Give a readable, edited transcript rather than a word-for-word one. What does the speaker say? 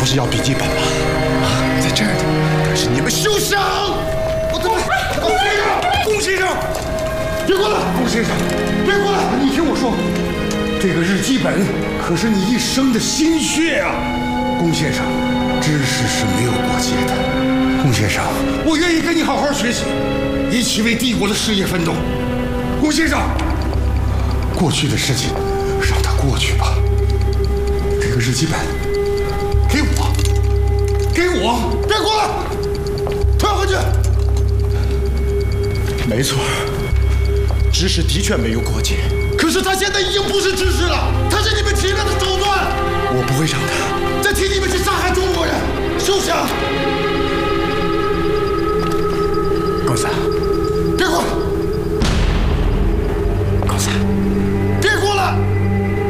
是要笔记本了啊，在这儿呢。但是你们休想！我怎么？龚先生，别过来！龚先生，别过来！你听我说，这个日记本可是你一生的心血啊！龚先生，知识是没有过节的。龚先生，我愿意跟你好好学习，一起为帝国的事业奋斗。龚先生，过去的事情让它过去吧。这个日记本给我，给我！别过来，退回去。没错，知识的确没有过节，可是它现在已经不是知识了。